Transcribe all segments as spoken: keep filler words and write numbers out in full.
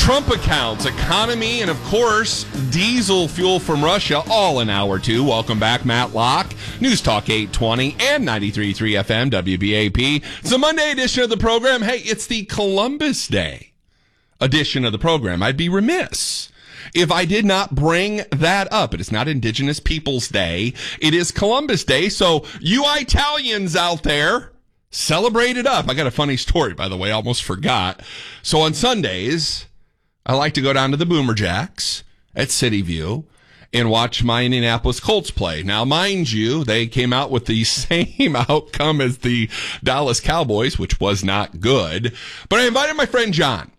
Trump accounts, economy, and of course, diesel fuel from Russia, all in hour two. Welcome back, Matt Locke, News Talk eight twenty and ninety-three point three F M, W B A P. It's the Monday edition of the program. Hey, it's the Columbus Day edition of the program. I'd be remiss if I did not bring that up. It is not Indigenous Peoples Day. It is Columbus Day. So you Italians out there, celebrate it up. I got a funny story, by the way. I almost forgot. So on Sundays, I like to go down to the Boomer Jacks at City View and watch my Indianapolis Colts play. Now, mind you, they came out with the same outcome as the Dallas Cowboys, which was not good. But I invited my friend John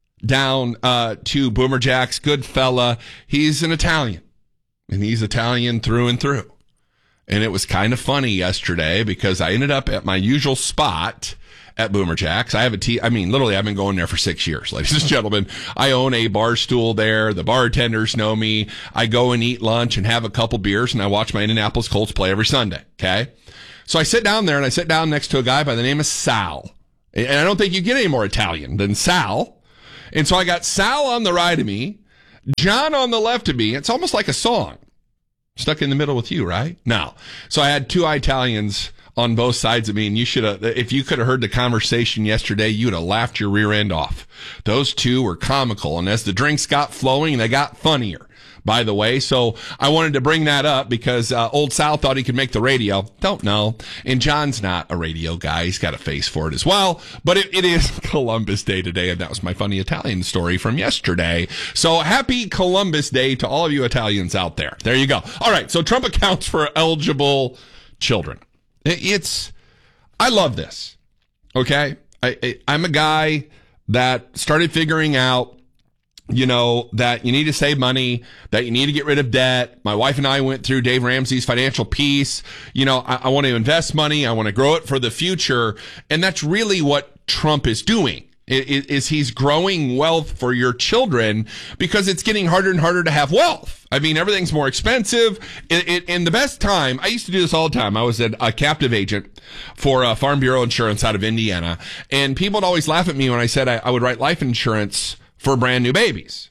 down uh, to Boomer Jacks. Good fella. He's an Italian, and he's Italian through and through. And it was kind of funny yesterday because I ended up at my usual spot at Boomer Jacks. I have a tea. I mean, literally, I've been going there for six years, ladies and gentlemen. I own a bar stool there. The bartenders know me. I go and eat lunch and have a couple beers, and I watch my Indianapolis Colts play every Sunday. Okay. So I sit down there and I sit down next to a guy by the name of Sal. And I don't think you get any more Italian than Sal. And so I got Sal on the right of me, John on the left of me. It's almost like a song. Stuck in the middle with you, right? No. So I had two Italians on both sides of me, and you should have, if you could have heard the conversation yesterday, you would have laughed your rear end off. Those two were comical, and as the drinks got flowing, they got funnier, by the way. So I wanted to bring that up because uh, old Sal thought he could make the radio. Don't know. And John's not a radio guy. He's got a face for it as well. But it, it is Columbus Day today, and that was my funny Italian story from yesterday. So happy Columbus Day to all of you Italians out there. There you go. All right, so Trump accounts for eligible children. It's, I love this, okay? I, I, I'm a guy that started figuring out, you know, that you need to save money, that you need to get rid of debt. My wife and I went through Dave Ramsey's Financial Peace. You know, I, I want to invest money. I want to grow it for the future. And that's really what Trump is doing. Is he's growing wealth for your children because it's getting harder and harder to have wealth. I mean, everything's more expensive. It, it, and the best time, I used to do this all the time. I was a, a captive agent for uh, Farm Bureau Insurance out of Indiana. And people would always laugh at me when I said I, I would write life insurance for brand new babies.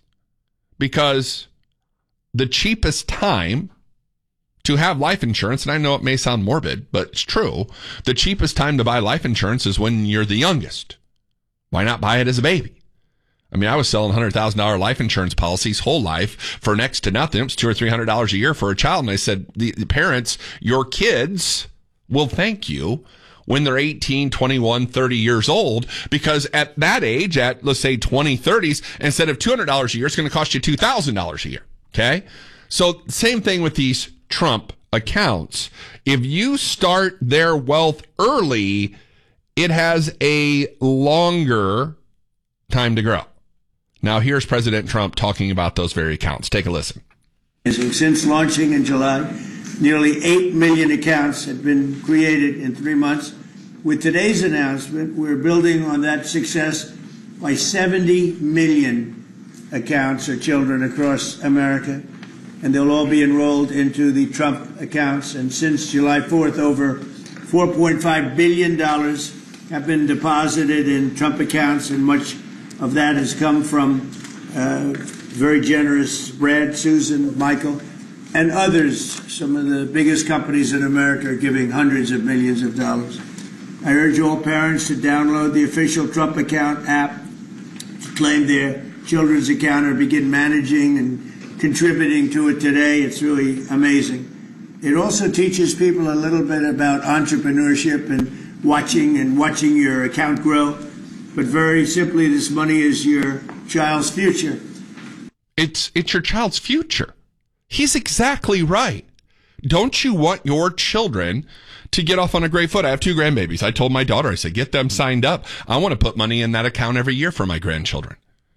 Because the cheapest time to have life insurance, and I know it may sound morbid, but it's true, the cheapest time to buy life insurance is when you're the youngest. Why not buy it as a baby? I mean, I was selling one hundred thousand dollars life insurance policies whole life for next to nothing. It was two hundred or three hundred dollars a year for a child. And I said, the, the parents, your kids will thank you when they're eighteen, twenty-one, thirty years old, because at that age, at let's say twenty, thirties, instead of two hundred dollars a year, it's going to cost you two thousand dollars a year. Okay. So same thing with these Trump accounts. If you start their wealth early, it has a longer time to grow. Now, here's President Trump talking about those very accounts. Take a listen. Since launching in July, nearly eight million accounts have been created in three months. With today's announcement, we're building on that success by seventy million accounts for children across America, and they'll all be enrolled into the Trump accounts. And since July fourth, over four point five billion dollars have been deposited in Trump accounts, and much of that has come from uh, very generous Brad, Susan, Michael, and others. Some of the biggest companies in America are giving hundreds of millions of dollars. I urge all parents to download the official Trump account app, to claim their children's account, or begin managing and contributing to it today. It's really amazing. It also teaches people a little bit about entrepreneurship and watching and watching your account grow. But very simply, this money is your child's future. It's it's your child's future. He's exactly right. Don't you want your children to get off on a great foot? I have two grandbabies. I told my daughter, I said, get them signed up. I want to put money in that account every year for my grandchildren.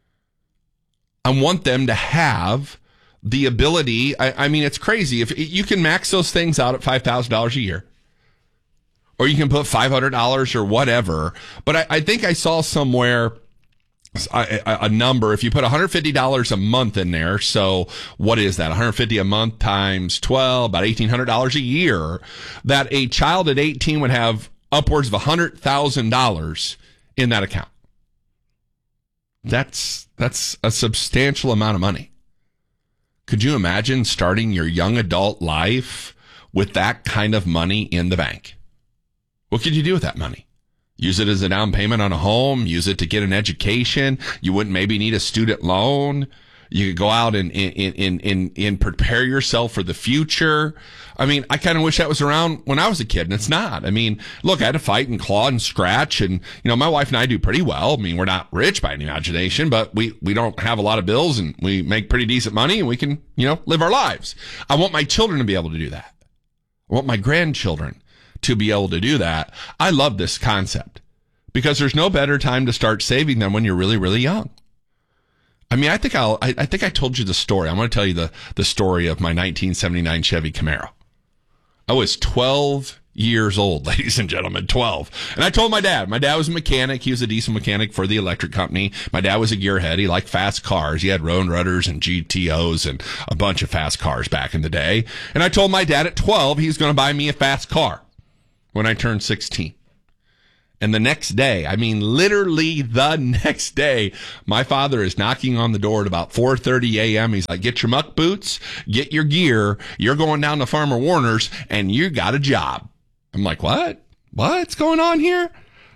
I want them to have the ability. I, I mean, it's crazy. If you can max those things out at five thousand dollars a year, or you can put five hundred dollars or whatever. But I, I think I saw somewhere a, a number. If you put one hundred fifty dollars a month in there, so what is that? one hundred fifty dollars a month times twelve, about eighteen hundred dollars a year, that a child at eighteen would have upwards of one hundred thousand dollars in that account. that's that's a substantial amount of money. Could you imagine starting your young adult life with that kind of money in the bank? What could you do with that money? Use it as a down payment on a home, use it to get an education. You wouldn't maybe need a student loan. You could go out and, and, and, and, and prepare yourself for the future. I mean, I kind of wish that was around when I was a kid, and it's not. I mean, look, I had to fight and claw and scratch, and, you know, my wife and I do pretty well. I mean, we're not rich by any imagination, but we, we don't have a lot of bills, and we make pretty decent money, and we can, you know, live our lives. I want my children to be able to do that. I want my grandchildren to be able to do that. I love this concept because there's no better time to start saving than when you're really, really young. I mean, I think I'll, I, I think I told you the story. I'm going to tell you the, the story of my nineteen seventy-nine Chevy Camaro. I was twelve years old, ladies and gentlemen, twelve. And I told my dad, my dad was a mechanic. He was a diesel mechanic for the electric company. My dad was a gearhead. He liked fast cars. He had Road Runners and G T Os and a bunch of fast cars back in the day. And I told my dad at twelve, he was going to buy me a fast car when I turned sixteen. And the next day, I mean, literally the next day, my father is knocking on the door at about four thirty a.m. He's like, get your muck boots, get your gear. You're going down to Farmer Warner's and you got a job. I'm like, what? What's going on here?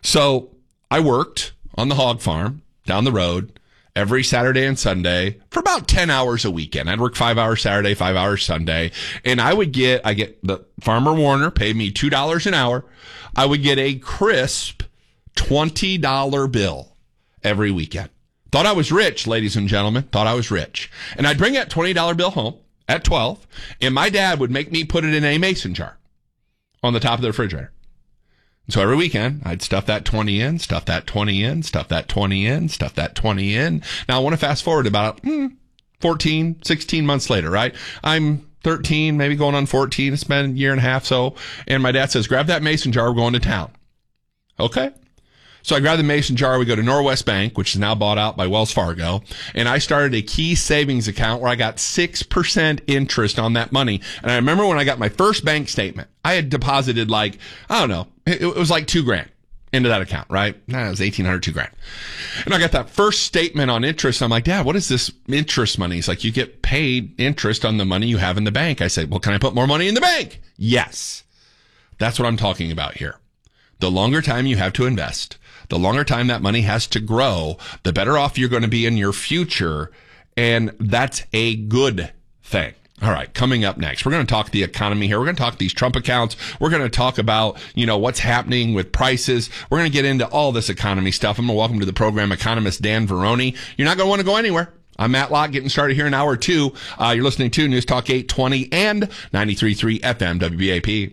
So I worked on the hog farm down the road every Saturday and Sunday for about ten hours a weekend. I'd work five hours Saturday, five hours Sunday. And I would get, I get the Farmer Warner paid me two dollars an hour. I would get a crisp twenty dollar bill every weekend. Thought I was rich, ladies and gentlemen. Thought I was rich. And I'd bring that twenty dollar bill home at twelve, and my dad would make me put it in a mason jar on the top of the refrigerator. And so every weekend, I'd stuff that twenty in, stuff that twenty in, stuff that twenty in, stuff that twenty in. Now, I want to fast forward about hmm, fourteen, sixteen months later, right? I'm thirteen, maybe going on fourteen. It's been a year and a half so. And my dad says, grab that mason jar. We're going to town. Okay. So I grab the mason jar. We go to Norwest Bank, which is now bought out by Wells Fargo. And I started a key savings account where I got six percent interest on that money. And I remember when I got my first bank statement, I had deposited like, I don't know, it, it was like two grand into that account, right? Nah, it was eighteen hundred, two grand. And I got that first statement on interest. I'm like, Dad, what is this interest money? He's like, you get paid interest on the money you have in the bank. I said, well, can I put more money in the bank? Yes. That's what I'm talking about here. The longer time you have to invest, the longer time that money has to grow, the better off you're going to be in your future. And that's a good thing. All right, coming up next, we're going to talk the economy here. We're going to talk these Trump accounts. We're going to talk about, you know, what's happening with prices. We're going to get into all this economy stuff. I'm going to welcome to the program economist Dan Veroni. You're not going to want to go anywhere. I'm Matt Locke, getting started here in hour two. Uh, you're listening to News Talk eight twenty and ninety-three point three F M W B A P.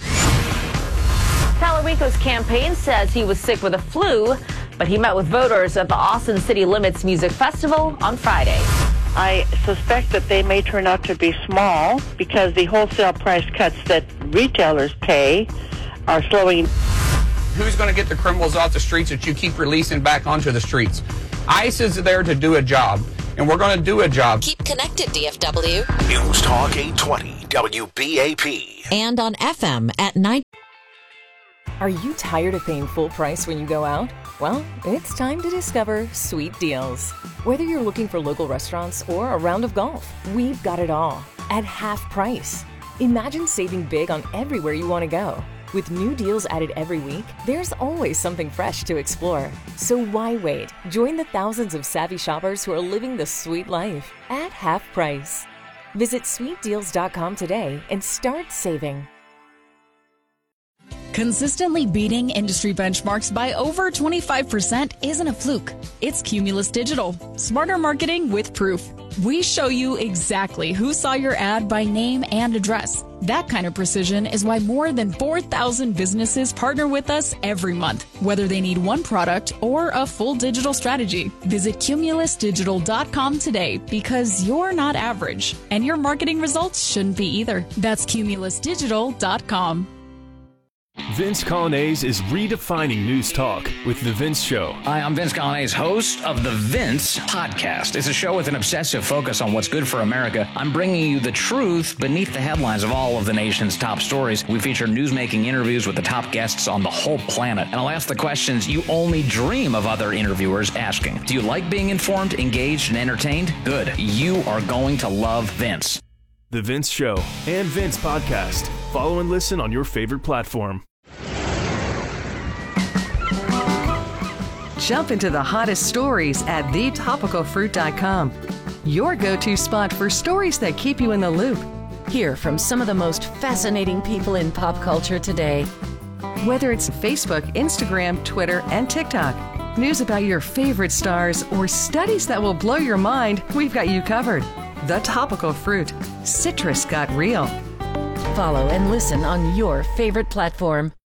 Talarico's campaign says he was sick with a flu, but he met with voters at the Austin City Limits Music Festival on Friday. I suspect that they may turn out to be small because the wholesale price cuts that retailers pay are slowing. Who's going to get the criminals off the streets that you keep releasing back onto the streets? ICE is there to do a job, and we're going to do a job. Keep connected, D F W. News Talk eight twenty W B A P. And on F M at nine. Are you tired of paying full price when you go out? Well, it's time to discover Sweet Deals. Whether you're looking for local restaurants or a round of golf, we've got it all at half price. Imagine saving big on everywhere you want to go. With new deals added every week, there's always something fresh to explore. So why wait? Join the thousands of savvy shoppers who are living the sweet life at half price. Visit sweet deals dot com today and start saving. Consistently beating industry benchmarks by over twenty-five percent isn't a fluke. It's Cumulus Digital. Smarter marketing with proof. We show you exactly who saw your ad by name and address. That kind of precision is why more than four thousand businesses partner with us every month, whether they need one product or a full digital strategy. Visit cumulus digital dot com today because you're not average, and your marketing results shouldn't be either. That's cumulus digital dot com. Vince Colonnese is redefining news talk with The Vince Show. Hi, I'm Vince Colonnese, host of The Vince Podcast. It's a show with an obsessive focus on what's good for America. I'm bringing you the truth beneath the headlines of all of the nation's top stories. We feature newsmaking interviews with the top guests on the whole planet. And I'll ask the questions you only dream of other interviewers asking. Do you like being informed, engaged, and entertained? Good. You are going to love Vince. The Vince Show and Vince Podcast. Follow and listen on your favorite platform. Jump into the hottest stories at the topical fruit dot com. Your go-to spot for stories that keep you in the loop. Hear from some of the most fascinating people in pop culture today. Whether it's Facebook, Instagram, Twitter, and TikTok, news about your favorite stars, or studies that will blow your mind, we've got you covered. The Topical Fruit. Citrus got real. Follow and listen on your favorite platform.